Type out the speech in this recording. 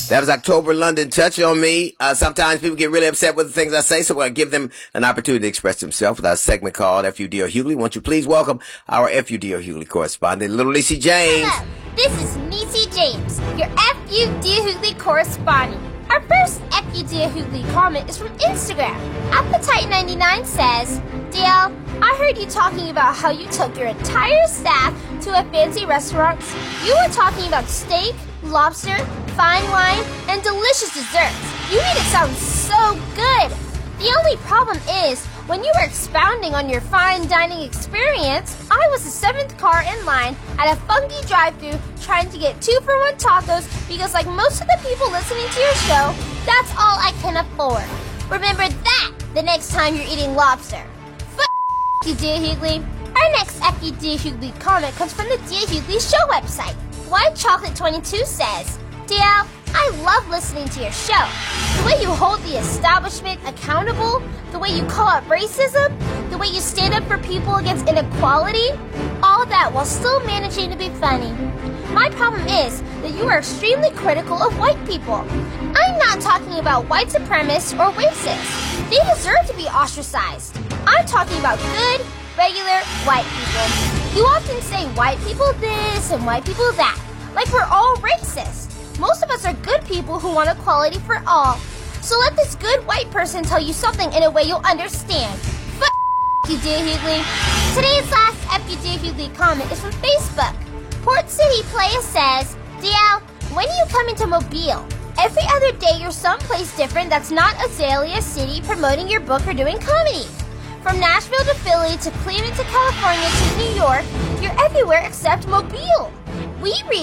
That was October London. Touch on me. Sometimes people get really upset with the things I say, so I give them an opportunity to express themselves with our segment called FUD or Hughley. Won't you please welcome our FUD or Hughley correspondent, Little Niecy James. Hello, this is Niecy James, your FUD Hughley correspondent. Our first FUD or Hughley comment is from Instagram. Appetite99 says, Dale, I heard you talking about how you took your entire staff to a fancy restaurant. You were talking about steak, lobster, fine wine, and delicious desserts. You made it sound so good. The only problem is, when you were expounding on your fine dining experience, I was the 7th car in line at a funky drive-thru trying to get 2-for-1 tacos because like most of the people listening to your show, that's all I can afford. Remember that the next time you're eating lobster. You, Dear Hughley. Our next FUD Hughley comment comes from the Dear Hughley show website. White Chocolate 22 says, Dale, I love listening to your show. The way you hold the establishment accountable, the way you call out racism, the way you stand up for people against inequality, all that while still managing to be funny. My problem is that you are extremely critical of white people. I'm not talking about white supremacists or racists. They deserve to be ostracized. I'm talking about good, regular white people. You often say white people this and white people that, like we're all racist. Most of us are good people who want equality for all. So let this good white person tell you something in a way you'll understand. You, Dear Hughley. Today's last FUD Hughley comment is from Facebook. Port City Playa says, Dale, when do you come into Mobile? Every other day you're someplace different that's not Azalea City promoting your book or doing comedy. From Nashville to Philly to Cleveland to California to New York, you're everywhere except Mobile. We read